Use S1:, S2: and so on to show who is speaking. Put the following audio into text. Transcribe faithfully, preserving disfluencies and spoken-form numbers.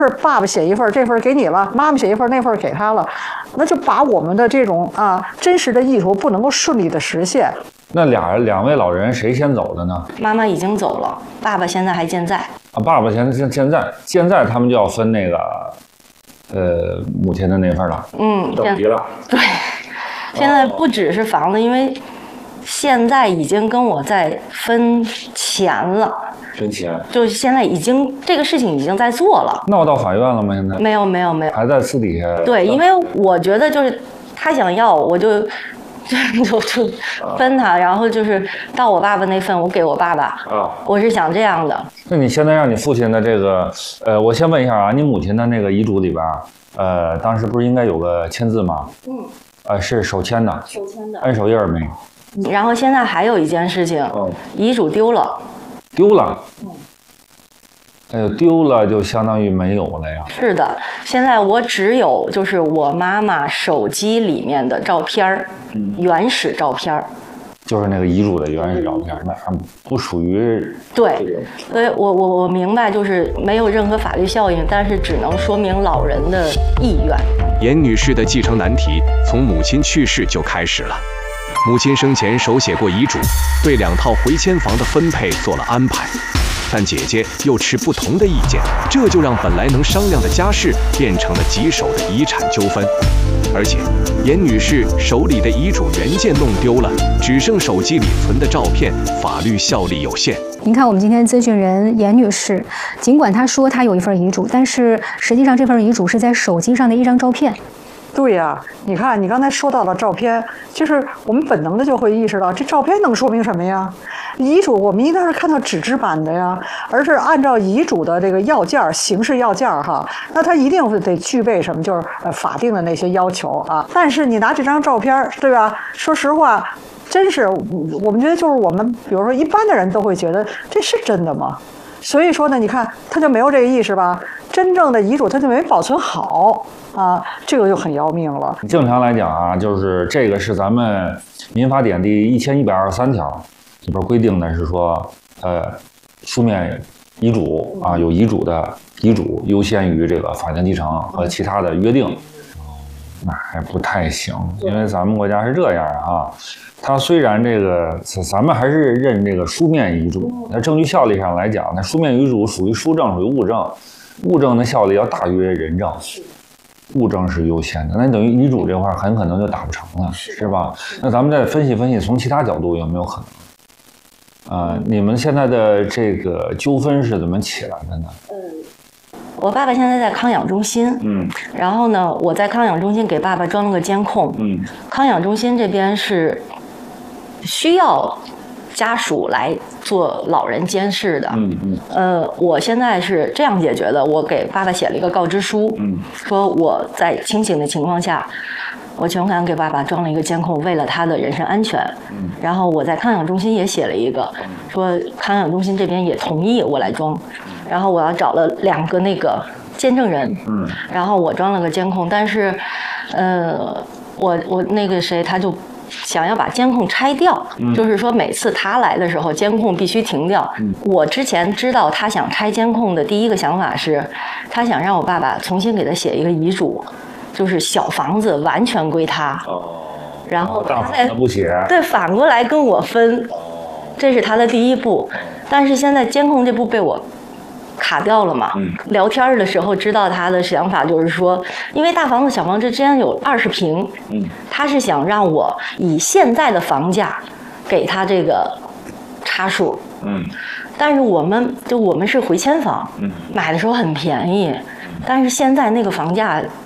S1: 是爸爸写一份，这份给你了，妈妈写一份，那份给他了，那就把我们的这种啊真实的意图不能够顺利的实现。
S2: 那俩两位老人谁先走的呢？
S3: 妈妈已经走了，爸爸现在还健在。
S2: 啊，爸爸现现现在现在他们就要分那个，呃，母亲的那份了。
S3: 嗯，
S2: 等急了。
S3: 对，现在不只是房子，因为现在已经跟我在分钱了。
S2: 分钱。
S3: 就是现在已经这个事情已经在做了。
S2: 闹到法院了吗？现在？
S3: 没有没有没有。
S2: 还在私底下。
S3: 对，因为我觉得就是他想要，我就。就就分他，然后就是到我爸爸那份，我给我爸爸。啊，我是想这样的。
S2: 那你现在让你父亲的这个，呃，我先问一下啊，你母亲的那个遗嘱里边，呃，当时不是应该有个签字吗？嗯。呃，是手签的。
S3: 手签的。
S2: 按手印没？
S3: 然后现在还有一件事情，嗯、遗嘱丢了。
S2: 丢了。嗯。哎呦，丢了就相当于没有了呀。
S3: 是的，现在我只有就是我妈妈手机里面的照片儿，嗯、原始照片儿，
S2: 就是那个遗嘱的原始照片，那还不属于。
S3: 对，所以我我我明白，就是没有任何法律效应，但是只能说明老人的意愿。
S4: 严女士的继承难题从母亲去世就开始了。母亲生前手写过遗嘱，对两套回迁房的分配做了安排。但姐姐又持不同的意见，这就让本来能商量的家事变成了棘手的遗产纠纷。而且，严女士手里的遗嘱原件弄丢了，只剩手机里存的照片，法律效力有限。
S5: 您看，我们今天咨询人严女士，尽管她说她有一份遗嘱，但是实际上这份遗嘱是在手机上的一张照片。
S1: 对呀、啊，你看，你刚才说到了照片，就是我们本能的就会意识到，这照片能说明什么呀？遗嘱我们应该是看到纸质版的呀，而是按照遗嘱的这个要件、形式要件哈，那它一定得具备什么，就是呃法定的那些要求啊。但是你拿这张照片，对吧？说实话，真是我们觉得就是我们，比如说一般的人都会觉得这是真的吗？所以说呢，你看他就没有这个意识吧，真正的遗嘱他就没保存好。啊，这个就很要命了。
S2: 正常来讲啊，就是这个是咱们民法典第一千一百二十三条里边规定的是说，呃，书面遗嘱啊，有遗嘱的遗嘱优先于这个法定继承和其他的约定。那还不太行，因为咱们国家是这样啊，它虽然这个咱们还是认这个书面遗嘱，那证据效力上来讲，那书面遗嘱属于书证，属于物证，物证的效力要大于人证。物证是优先的，那等于遗嘱这块很可能就打不成了，是吧？那咱们再分析分析，从其他角度有没有可能？啊、呃，你们现在的这个纠纷是怎么起来的呢？
S3: 嗯，我爸爸现在在康养中心，嗯，然后呢，我在康养中心给爸爸装了个监控，嗯，康养中心这边是需要家属来做老人监视的，嗯嗯，呃，我现在是这样解决的，我给爸爸写了一个告知书，嗯，说我在清醒的情况下，我全款给爸爸装了一个监控，为了他的人身安全，嗯，然后我在康养中心也写了一个，说康养中心这边也同意我来装，然后我要找了两个那个见证人，嗯，然后我装了个监控，但是，呃，我我那个谁他就。想要把监控拆掉，嗯、就是说每次他来的时候，监控必须停掉。嗯、我之前知道他想拆监控的第一个想法是，他想让我爸爸重新给他写一个遗嘱，就是小房子完全归他。哦。然后
S2: 大房子不写。
S3: 对，反过来跟我分，这是他的第一步。但是现在监控这步被我卡掉了嘛？嗯、聊天的时候知道他的想法就是说，因为大房子小房子之间有二十平，嗯，他是想让我以现在的房价给他这个差数，嗯，但是我们就我们是回迁房，嗯，买的时候很便宜，但是现在那个房价